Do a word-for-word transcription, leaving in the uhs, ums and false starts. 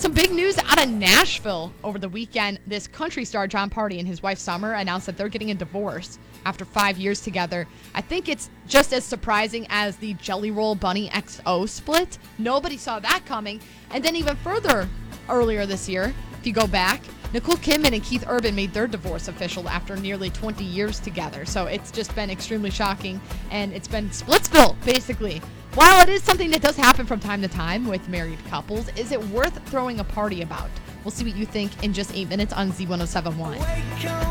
Some big news out of Nashville over the weekend. This country star, John Party, and his wife Summer announced that they're getting a divorce after five years together. I think it's just as surprising as the Jelly Roll Bunny X O split. Nobody saw that coming. And then even further earlier this year, if you go back, Nicole Kidman and Keith Urban made their divorce official after nearly twenty years together. So it's just been extremely shocking, and it's been Splitsville, basically. While it is something that does happen from time to time with married couples, is it worth throwing a party about? We'll see what you think in just eight minutes on Z ten seventy-one.